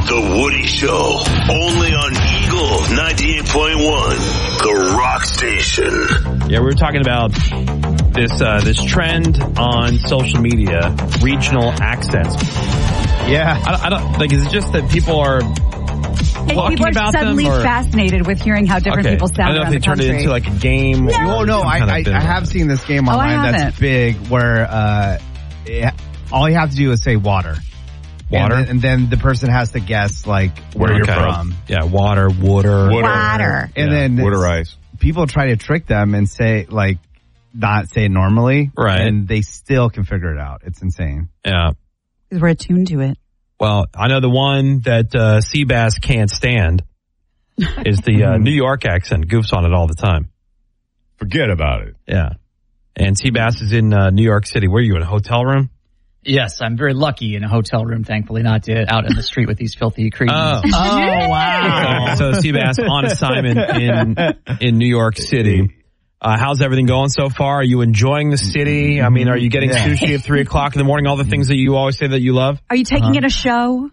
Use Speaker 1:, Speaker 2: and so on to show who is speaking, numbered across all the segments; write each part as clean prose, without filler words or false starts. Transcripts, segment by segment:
Speaker 1: The Woody Show, only on Eagle 98.1, the rock station.
Speaker 2: Yeah, we were talking about this trend on social media, regional accents.
Speaker 3: Yeah.
Speaker 2: I don't like, is it just that people are talking
Speaker 4: people are
Speaker 2: about
Speaker 4: suddenly
Speaker 2: them, or?
Speaker 4: fascinated with hearing how different people sound
Speaker 2: I don't know
Speaker 4: around
Speaker 2: if they
Speaker 4: the
Speaker 2: turned it
Speaker 4: country.
Speaker 2: into like a game.
Speaker 3: Well, no, I have seen this game online that's big where all you have to do is say water.
Speaker 2: Water?
Speaker 3: And then the person has to guess, like, where you're from.
Speaker 2: Yeah, water.
Speaker 3: And then
Speaker 5: water ice.
Speaker 3: People try to trick them and say, like, not say it normally.
Speaker 2: Right.
Speaker 3: And they still can figure it out. It's insane.
Speaker 2: Yeah.
Speaker 4: Because we're attuned to it.
Speaker 2: Well, I know the one that Seabass can't stand is the New York accent. Goofs on it all the time.
Speaker 5: Forget about it.
Speaker 2: Yeah. And Seabass is in New York City. Where are you, in a hotel room?
Speaker 6: Yes, I'm very lucky in a hotel room, thankfully, not out in the street with these filthy creatures.
Speaker 2: Oh,
Speaker 6: wow.
Speaker 2: So Seabass on assignment in New York City. How's everything going so far? Are you enjoying the city? I mean, are you getting sushi at 3 o'clock in the morning? All the things that you always say that you love?
Speaker 4: Are you taking it a show?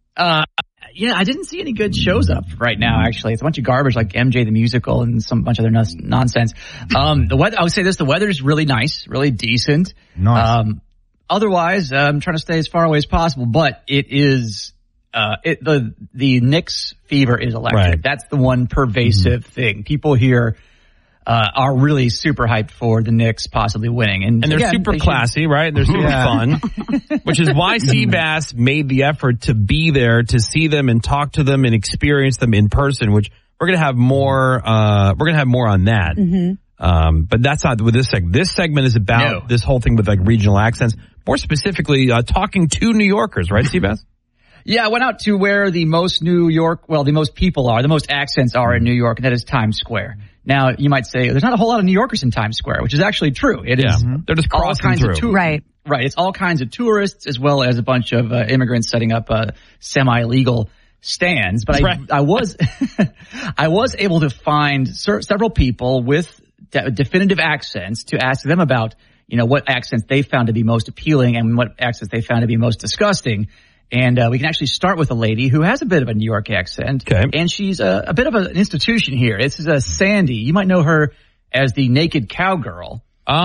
Speaker 6: Yeah, I didn't see any good shows up right now, actually. It's a bunch of garbage like MJ the Musical and some bunch of other nonsense. The weather, I would say this, the weather is really nice, really decent.
Speaker 3: Nice.
Speaker 6: Otherwise, I'm trying to stay as far away as possible, but it is, the Knicks fever is electric.
Speaker 2: Right.
Speaker 6: That's the one pervasive thing. People here, are really super hyped for the Knicks possibly winning. And
Speaker 2: they're
Speaker 6: again,
Speaker 2: super classy, right? And they're super fun, which is why Seabass made the effort to be there, to see them and talk to them and experience them in person, which we're going to have more, on that.
Speaker 4: Mm-hmm.
Speaker 2: But that's not with this segment. This segment is about this whole thing with like regional accents, more specifically, talking to New Yorkers, right, Seabass?
Speaker 6: Yeah, I went out to where the most people are, the most accents are in New York, and that is Times Square. Now, you might say, there's not a whole lot of New Yorkers in Times Square, which is actually true. It is.
Speaker 2: They're just
Speaker 6: all kinds
Speaker 2: through.
Speaker 6: of tourists. Right. It's all kinds of tourists as well as a bunch of immigrants setting up semi-legal stands. But I was able to find several people with definitive accents to ask them about, what accents they found to be most appealing and what accents they found to be most disgusting. And we can actually start with a lady who has a bit of a New York accent. Okay. And she's a bit of an institution here. This is Sandy. You might know her as the Naked Cowgirl.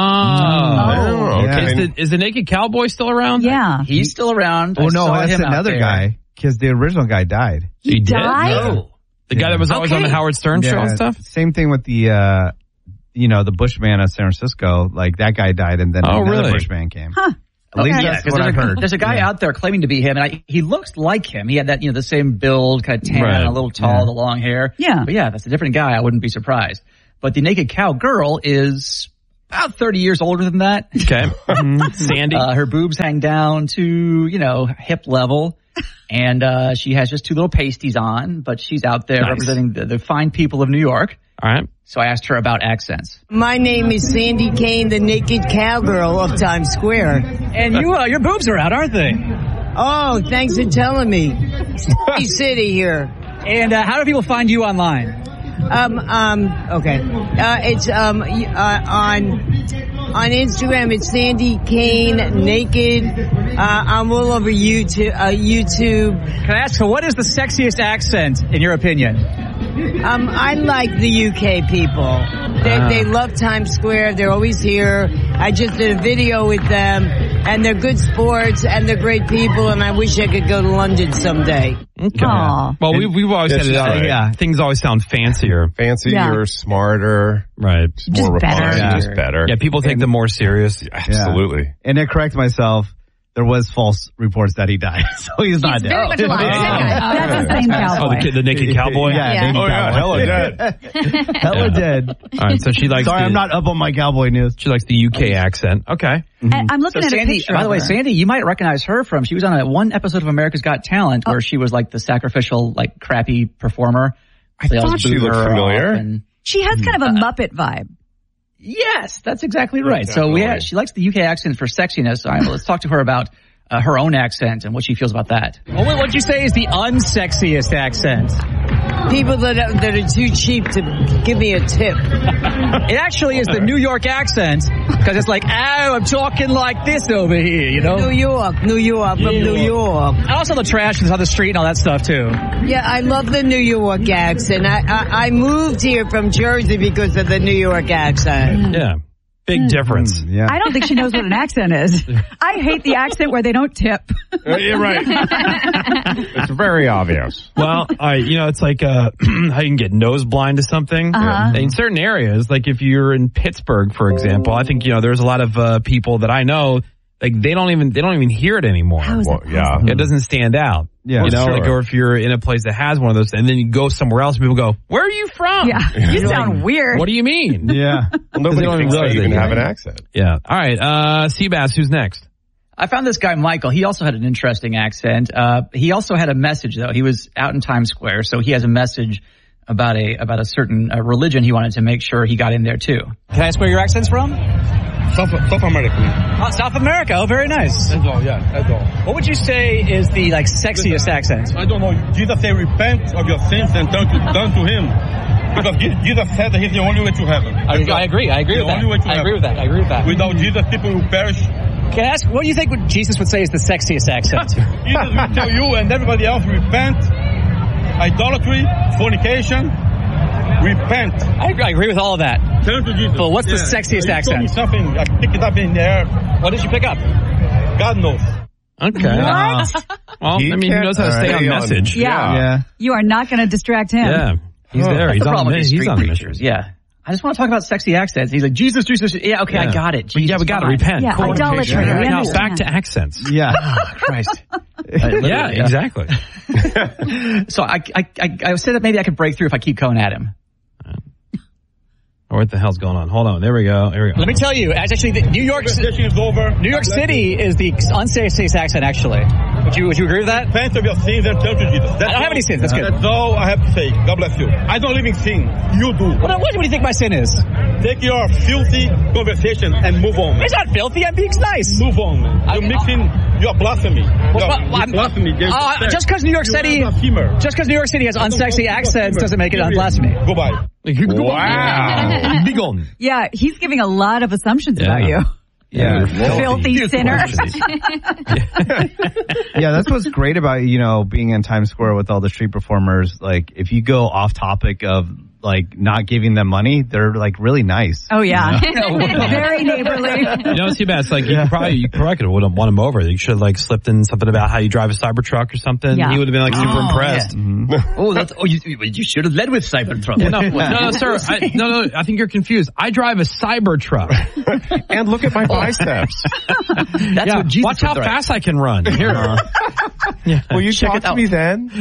Speaker 2: Okay. Is the Naked Cowboy still around?
Speaker 4: Yeah.
Speaker 6: He's still around.
Speaker 3: Oh, no, that's another guy. Because the original guy died.
Speaker 2: He did?
Speaker 4: died?
Speaker 2: No. The guy that was always on the Howard Stern show and stuff?
Speaker 3: Same thing with the, the Bushman of San Francisco. Like, that guy died, and then another Bushman came.
Speaker 4: Huh.
Speaker 3: At least that's what I've heard.
Speaker 6: There's a guy out there claiming to be him, and he looks like him. He had that, the same build, kind of tan, a little tall, the long hair.
Speaker 4: Yeah.
Speaker 6: But yeah, that's a different guy. I wouldn't be surprised. But the Naked Cowgirl is about 30 years older than that.
Speaker 2: Okay. Sandy.
Speaker 6: Her boobs hang down to, hip level. And she has just 2 little pasties on, but she's out there representing the fine people of New York.
Speaker 2: All right.
Speaker 6: So I asked her about accents.
Speaker 7: My name is Sandy Kane, the Naked Cowgirl of Times Square.
Speaker 6: And your boobs are out, aren't they?
Speaker 7: Oh, thanks for telling me. City here.
Speaker 6: And how do people find you online?
Speaker 7: Okay. It's on Instagram. It's Sandy Kane Naked. I'm all over YouTube.
Speaker 6: Can I ask her, what is the sexiest accent in your opinion?
Speaker 7: I like the UK people. They love Times Square. They're always here. I just did a video with them, and they're good sports, and they're great people, and I wish I could go to London someday.
Speaker 2: Okay. Aww. Well, we've always said that things always sound fancier.
Speaker 5: Fancier, smarter.
Speaker 2: Right.
Speaker 5: More refined. Just better.
Speaker 2: Yeah, people take them more serious.
Speaker 5: Absolutely.
Speaker 3: Yeah. And to correct myself, there was false reports that he died, so he's not dead.
Speaker 4: Very much alive. That's the same cowboy.
Speaker 2: The Naked Cowboy?
Speaker 3: Yeah.
Speaker 5: Oh, yeah. Hella dead.
Speaker 3: Hella dead.
Speaker 2: All right, so she likes
Speaker 3: Sorry, I'm not up on my cowboy news.
Speaker 2: She likes the UK accent. Okay.
Speaker 4: And I'm looking at
Speaker 6: Sandy,
Speaker 4: a picture
Speaker 6: by the way,
Speaker 4: of her.
Speaker 6: Sandy, you might recognize her from, she was on one episode of America's Got Talent where she was like the sacrificial, like crappy performer.
Speaker 5: I thought she looked familiar.
Speaker 4: She has kind of a Muppet vibe.
Speaker 6: Yes, that's exactly right. So she likes the UK accent for sexiness. All right, well, let's talk to her about her own accent and what she feels about that.
Speaker 8: Well, what would you say is the unsexiest accent?
Speaker 7: People that are too cheap to give me a tip.
Speaker 8: It actually is the New York accent, because it's like, oh, I'm talking like this over here, you know?
Speaker 7: New York, from New York.
Speaker 8: And also the trash on the street and all that stuff, too.
Speaker 7: Yeah, I love the New York accent. I moved here from Jersey because of the New York accent.
Speaker 2: Yeah. Big difference.
Speaker 4: Yeah. I don't think she knows what an accent is. I hate the accent where they don't tip.
Speaker 5: You're right. It's very obvious.
Speaker 2: Well, it's like how you can get nose blind to something. In certain areas, like if you're in Pittsburgh, for example, I think there's a lot of people that I know, like they don't even hear it anymore. It doesn't stand out.
Speaker 3: Yeah,
Speaker 2: like, or if you're in a place that has one of those, and then you go somewhere else, people go, "Where are you from?"
Speaker 4: Yeah, you sound weird.
Speaker 2: What do you mean?
Speaker 3: Yeah,
Speaker 5: well, nobody thinks they even have an accent.
Speaker 2: Yeah. All right, Seabass, who's next?
Speaker 6: I found this guy Michael. He also had an interesting accent. He also had a message though. He was out in Times Square, so he has a message about a certain religion. He wanted to make sure he got in there too.
Speaker 8: Can I ask where your accent's from?
Speaker 9: South America.
Speaker 8: Oh, South America. Oh, very nice.
Speaker 9: That's all, yeah. That's all.
Speaker 8: What would you say is the sexiest accent?
Speaker 9: I don't know. Jesus said, repent of your sins and turn to Him. Because Jesus said that He's the only way to heaven.
Speaker 8: I agree. I agree with that. I agree with that.
Speaker 9: Without Jesus, people will perish.
Speaker 8: Can I ask, what do you think Jesus would say is the sexiest accent?
Speaker 9: Jesus will tell you and everybody else, repent, idolatry, fornication, repent.
Speaker 8: I agree with all of that.
Speaker 9: Turn to Jesus.
Speaker 8: But what's the sexiest accent?
Speaker 9: You told me something. I picked it up in the air.
Speaker 8: What did you pick up?
Speaker 9: God knows.
Speaker 2: Okay. Well, he knows how to stay on message.
Speaker 4: Yeah. You are not going to distract him.
Speaker 2: Yeah. He's there. He's on the mission.
Speaker 6: Yeah. I just want to talk about sexy accents. He's like, Jesus. Yeah, okay, I got it. Jesus,
Speaker 2: we got to repent.
Speaker 4: Yeah, idolatry.
Speaker 2: Right now, back to accents.
Speaker 3: Yeah.
Speaker 6: Christ.
Speaker 2: Yeah, exactly.
Speaker 6: So I said that maybe I could break through if I keep going at him.
Speaker 2: Or what the hell's going on? Hold on. There we go.
Speaker 8: Let me tell you, actually, New York City is the unsexiest accent, actually. Would you agree with that?
Speaker 9: Repent of your sins and turn to Jesus.
Speaker 8: I don't have any sins. That's good.
Speaker 9: That's all I have to say. God bless you. I don't live in sin. You do.
Speaker 8: What do you think my sin is?
Speaker 9: Take your filthy conversation and move on.
Speaker 8: It's not filthy. I'm being nice.
Speaker 9: Move on. You're mixing. You're blasphemy. Blasphemy.
Speaker 8: Just because New York City has unsexy accents doesn't make it blasphemy.
Speaker 9: Goodbye.
Speaker 2: Wow. Be gone.
Speaker 4: Yeah, he's giving a lot of assumptions about you.
Speaker 3: Yeah.
Speaker 4: Filthy sinner.
Speaker 3: Yeah, that's what's great about, being in Times Square with all the street performers. Like, if you go off topic of, like, not giving them money, they're, like, really nice.
Speaker 4: Oh, yeah. Very neighborly.
Speaker 2: Seabass, like, you probably could have won him over. You should have, like, slipped in something about how you drive a Cybertruck or something.
Speaker 4: Yeah.
Speaker 2: He would have been, like, super impressed.
Speaker 6: Yeah. You should have led with Cybertruck.
Speaker 2: No, sir. I think you're confused. I drive a Cybertruck.
Speaker 5: And look at my biceps.
Speaker 6: That's what Jesus
Speaker 2: Watch how fast I can run. Here.
Speaker 5: Will you talk to me then?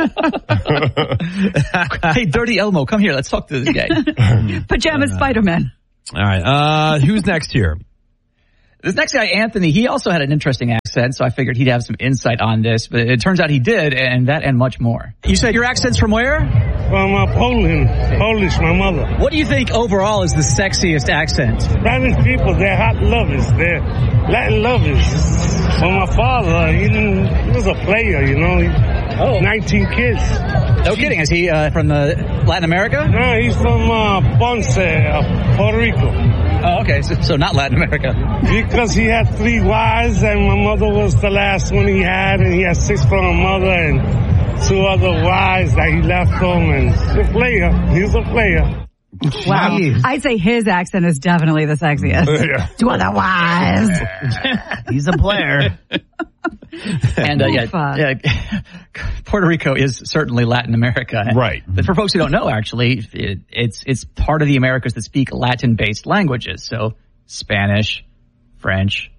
Speaker 6: Hey, Dirty Elmo, come here. Let's talk to this guy.
Speaker 4: Pajama Spider-Man.
Speaker 2: All right. Who's next here?
Speaker 6: This next guy, Anthony, he also had an interesting accent, so I figured he'd have some insight on this, but it turns out he did, and that and much more.
Speaker 8: You said your accent's from where?
Speaker 9: From Poland. Polish, my mother.
Speaker 8: What do you think overall is the sexiest accent?
Speaker 9: Spanish people, they're hot lovers. They're Latin lovers. Well, my father, he was a player, 19 kids.
Speaker 8: No kidding. Is he from Latin America?
Speaker 9: No, he's from Ponce, Puerto Rico.
Speaker 8: Oh, okay. So not Latin America.
Speaker 9: Because he had 3 wives, and my mother was the last one he had, and he had 6 from my mother and 2 other wives that he left him, and he's a player. He's a player.
Speaker 4: Wow. I'd say his accent is definitely the sexiest. 2 other wives.
Speaker 3: He's a player.
Speaker 6: And Puerto Rico is certainly Latin America,
Speaker 5: right?
Speaker 6: But for folks who don't know, actually, it's part of the Americas that speak Latin-based languages. So Spanish, French,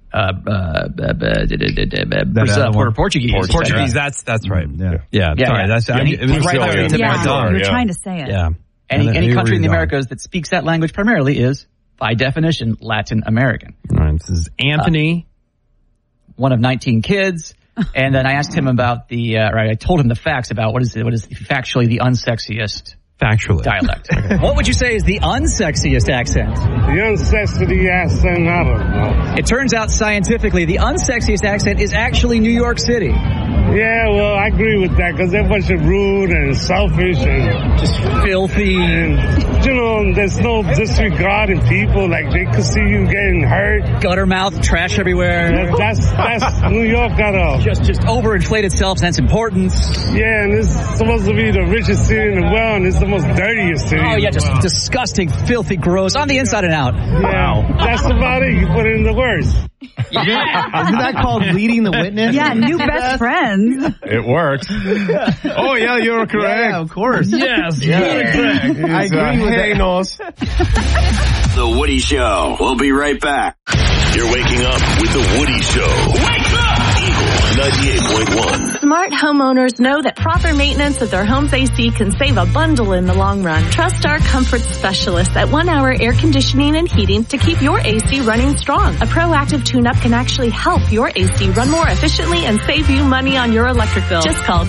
Speaker 6: Portuguese.
Speaker 2: Portuguese. That's right. Yeah. Sorry. That's it was right there.
Speaker 4: You're trying to say it.
Speaker 2: Yeah.
Speaker 6: Any country in the Americas that speaks that language primarily is, by definition, Latin American.
Speaker 2: All right. This is Anthony.
Speaker 6: One of 19 kids, and then I asked him about I told him the facts about what is factually the unsexiest
Speaker 2: Factually.
Speaker 8: Dialect. What would you say is the unsexiest accent?
Speaker 9: The unsexy accent, I don't know.
Speaker 8: It turns out scientifically, the unsexiest accent is actually New York City.
Speaker 9: Yeah, well, I agree with that because they're a bunch of rude and selfish and
Speaker 8: just filthy.
Speaker 9: And, you know, there's no disregard in people. Like, they could see you getting hurt.
Speaker 8: Gutter mouth, trash everywhere.
Speaker 9: That's New York got a...
Speaker 8: Just overinflated self-sense importance.
Speaker 9: Yeah, and it's supposed to be the richest city in the world, and it's the most dirtiest city.
Speaker 8: Oh, yeah, just disgusting, filthy, gross, on the inside and out.
Speaker 9: Yeah, wow. That's about it. You put it in the words.
Speaker 3: Yeah. Isn't that called leading the witness?
Speaker 4: Yeah, new best friends.
Speaker 5: It works. Oh, yeah, you're correct.
Speaker 3: Yeah, of course.
Speaker 2: Yes,
Speaker 5: you're
Speaker 2: correct.
Speaker 3: I agree with
Speaker 1: that. The Woody Show. We'll be right back. You're waking up with The Woody Show. Wake up! Eagle 98.1.
Speaker 10: Smart homeowners know that proper maintenance of their home's AC can save a bundle in the long run. Trust our comfort specialists at 1 Hour Air Conditioning and Heating to keep your AC running strong. A proactive tune-up can actually help your AC run more efficiently and save you money on your electric bill. Just call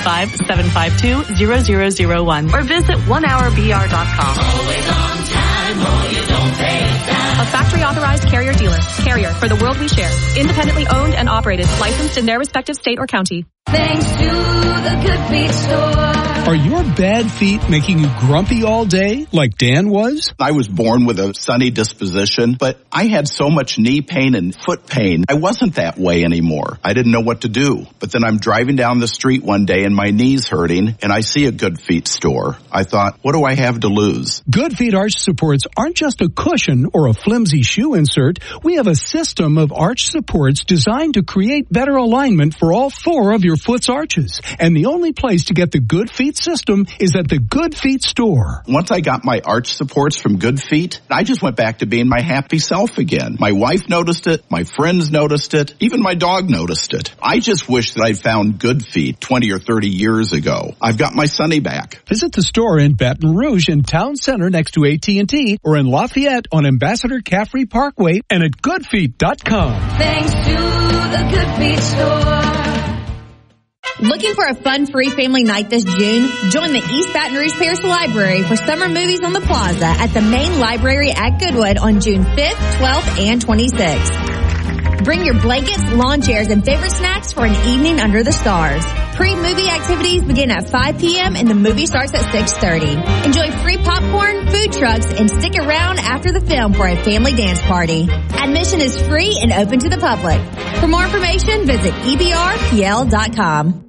Speaker 10: 225-752-0001 or visit onehourbr.com.
Speaker 11: Always on time or you don't pay time.
Speaker 10: A factory authorized Carrier dealer. Carrier, for the world we share. Independently owned and operated. Licensed in their respective state or county.
Speaker 11: Thanks to the Good Feet store.
Speaker 12: Are your bad feet making you grumpy all day like Dan was?
Speaker 13: I was born with a sunny disposition, but I had so much knee pain and foot pain. I wasn't that way anymore. I didn't know what to do. But then I'm driving down the street one day and my knee's hurting and I see a Good Feet store. I thought, what do I have to lose?
Speaker 12: Good Feet arch supports aren't just a cushion or a flimsy shoe insert. We have a system of arch supports designed to create better alignment for all 4 of your foot's arches. And the only place to get the Good Feet system is at the Good Feet store.
Speaker 13: Once I got my arch supports from Good Feet, I just went back to being my happy self again. My wife noticed it, my friends noticed it, even my dog noticed it. I just wish that I'd found Good Feet 20 or 30 years ago. I've got my Sonny back.
Speaker 12: Visit the store in Baton Rouge in Town Center next to AT&T or in Lafayette on Ambassador Caffrey Parkway and at goodfeet.com.
Speaker 11: Thanks to the Good Feet store.
Speaker 14: Looking for a fun-free family night this June? Join the East Baton Rouge Parish Library for summer movies on the plaza at the main library at Goodwood on June 5th, 12th, and 26th. Bring your blankets, lawn chairs, and favorite snacks for an evening under the stars. Pre-movie activities begin at 5 p.m. and the movie starts at 6:30. Enjoy free popcorn, food trucks, and stick around after the film for a family dance party. Admission is free and open to the public. For more information, visit ebrpl.com.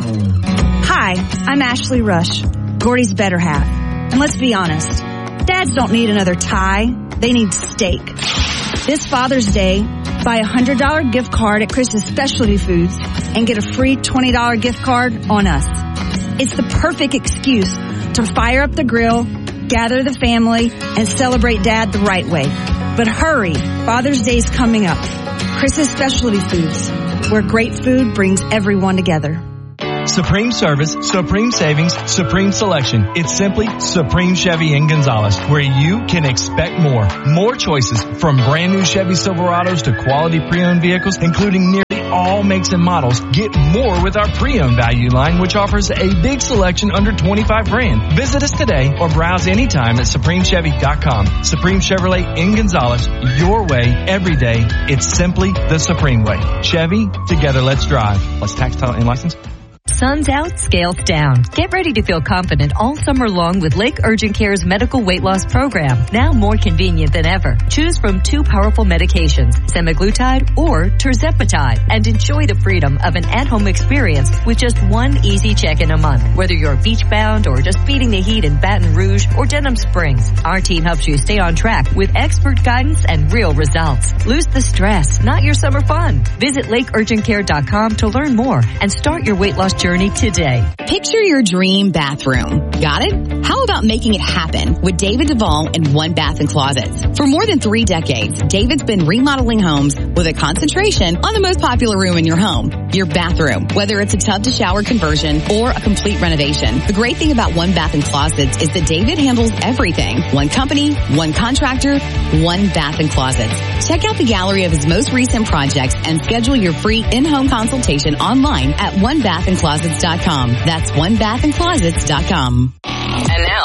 Speaker 4: Hi, I'm Ashley Rush, Gordy's better half. And let's be honest, dads don't need another tie, they need steak. This Father's Day, buy a $100 gift card at Chris's Specialty Foods and get a free $20 gift card on us. It's the perfect excuse to fire up the grill, gather the family, and celebrate Dad the right way. But hurry, Father's Day's coming up. Chris's Specialty Foods, where great food brings everyone together.
Speaker 15: Supreme service, supreme savings, supreme selection. It's simply Supreme Chevy in Gonzales, where you can expect more. More choices, from brand new Chevy Silverados to quality pre-owned vehicles, including nearly all makes and models. Get more with our pre-owned value line, which offers a big selection under $25,000. Visit us today or browse anytime at SupremeChevy.com. Supreme Chevrolet in Gonzales, your way, every day. It's simply the Supreme way. Chevy, together let's drive. Let's tax, title, and license.
Speaker 16: Sun's out, scales down. Get ready to feel confident all summer long with Lake Urgent Care's medical weight loss program. Now more convenient than ever. Choose from 2 powerful medications, semaglutide or tirzepatide, and enjoy the freedom of an at-home experience with just 1 easy check-in a month. Whether you're beach-bound or just beating the heat in Baton Rouge or Denham Springs, our team helps you stay on track with expert guidance and real results. Lose the stress, not your summer fun. Visit lakeurgentcare.com to learn more and start your weight loss journey today.
Speaker 17: Picture your dream bathroom. Got it? How about making it happen with David Duvall and One Bath and Closets? For more than 3 decades, David's been remodeling homes with a concentration on the most popular room in your home, your bathroom, whether it's a tub to shower conversion or a complete renovation. The great thing about One Bath and Closets is that David handles everything. One company, one contractor, One Bath and Closets. Check out the gallery of his most recent projects and schedule your free in-home consultation online at onebathandclosets.com. That's onebathandclosets.com.
Speaker 18: And now,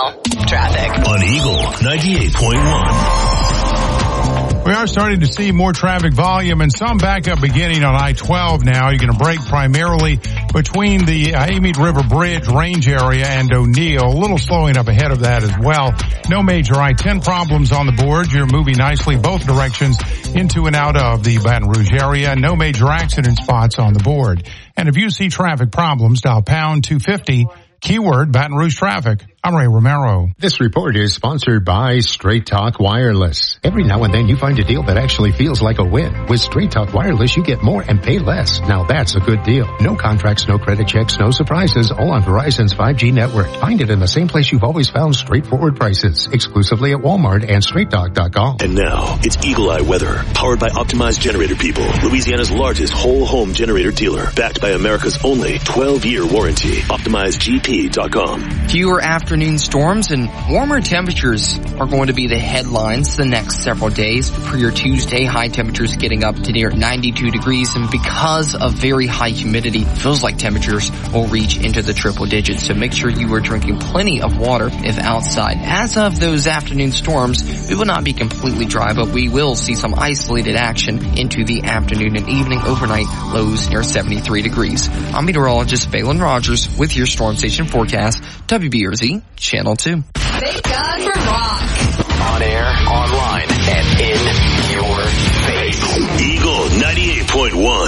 Speaker 1: traffic. On Eagle 98.1.
Speaker 18: We are starting to see more traffic volume and some backup beginning on I-12 now. You're going to break primarily between the Amite River Bridge range area and O'Neill. A little slowing up ahead of that as well. No major I-10 problems on the board. You're moving nicely both directions into and out of the Baton Rouge area. No major accident spots on the board. And if you see traffic problems, dial pound 250, keyword Baton Rouge traffic. I'm Ray Romero.
Speaker 19: This report is sponsored by Straight Talk Wireless. Every now and then you find a deal that actually feels like a win. With Straight Talk Wireless, you get more and pay less. Now that's a good deal. No contracts, no credit checks, no surprises, all on Verizon's 5G network. Find it in the same place you've always found straightforward prices, exclusively at Walmart and StraightTalk.com.
Speaker 1: And now, it's Eagle Eye weather, powered by Optimized Generator People, Louisiana's largest whole home generator dealer, backed by America's only 12-year warranty. OptimizedGP.com.
Speaker 20: Fewer afternoon storms and warmer temperatures are going to be the headlines the next several days. For your Tuesday, high temperatures getting up to near 92 degrees, and because of very high humidity, feels like temperatures will reach into the triple digits. So make sure you are drinking plenty of water if outside. As of those afternoon storms, we will not be completely dry, but we will see some isolated action into the afternoon and evening. Overnight, lows near 73 degrees. I'm meteorologist Balin Rogers with your Storm Station forecast, WBRZ Channel 2.
Speaker 11: Thank God for rock.
Speaker 1: On air, online, and in your face. Eagle 98.1.